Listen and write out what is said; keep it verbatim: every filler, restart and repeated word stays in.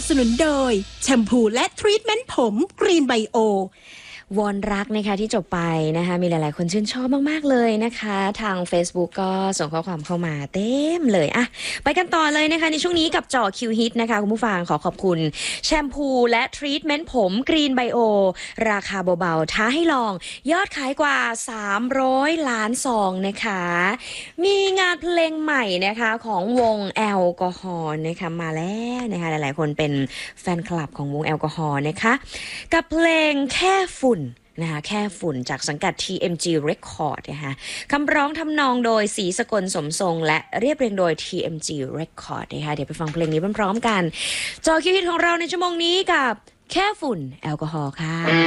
สนุนโดยแชมพูและทรีทเมนต์ผมกรีนไบโอวอนรักนะคะที่จบไปนะคะมีหลายๆคนชื่นชอบมากๆเลยนะคะทาง Facebook ก็ส่งข้อความเข้ามาเต็มเลยอะไปกันต่อเลยนะคะในช่วงนี้กับจ่อคิวฮิตนะคะคุณผู้ฟังขอขอบคุณแชมพูและทรีทเมนต์ผมกรีนไบโอราคาเบาๆท้าให้ลองยอดขายกว่าสามร้อยล้านซองนะคะมีงานเพลงใหม่นะคะของวงแอลกอฮอล์นะคะมาแล้วนะคะหลายๆคนเป็นแฟนคลับของวงแอลกอฮอล์นะคะกับเพลงแค่ฝุ่นนะคะแค่ฝุ่นจากสังกัด ที เอ็ม จี Record นะคะคำร้องทำนองโดยศรีสกลสมทรงและเรียบเรียงโดย ที เอ็ม จี Record นะคะเดี๋ยวไปฟังเพลงนี้พร้อมๆกันจอคิวฮิตของเราในชั่วโมงนี้กับแค่ฝุ่นแอลกอฮอล์ค่ะ